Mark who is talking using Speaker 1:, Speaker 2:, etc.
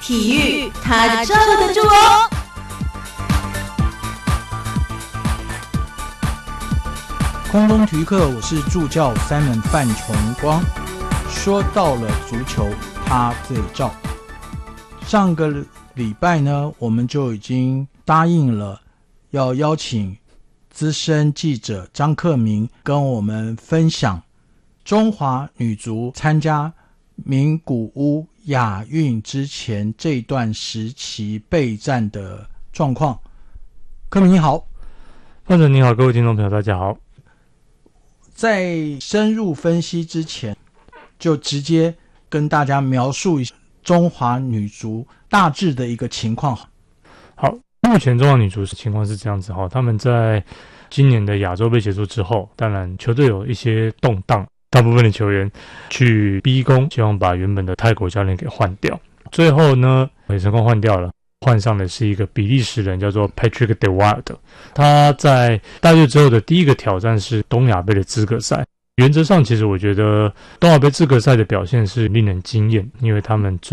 Speaker 1: 体育他罩得住哦。
Speaker 2: 空中体育课，我是助教Simon范崇光。说到了足球，他最罩。上个礼拜呢，我们就已经答应了要邀请资深记者张克明跟我们分享中华女足参加名古屋亚运之前这段时期备战的状况。克明你好。
Speaker 3: 范总你好，各位听众朋友大家好。
Speaker 2: 在深入分析之前，就直接跟大家描述一下中华女足大致的一个情况。
Speaker 3: 好，目前中华女足情况是这样子哈，他们在今年的亚洲杯结束之后，当然球队有一些动荡，大部分的球员去逼宫，希望把原本的泰国教练给换掉。最后呢，也成功换掉了，换上的是一个比利时人，叫做 Patrick de Waard。他在大学之后的第一个挑战是东亚杯的资格赛。原则上，其实我觉得东亚杯资格赛的表现是令人惊艳，因为他们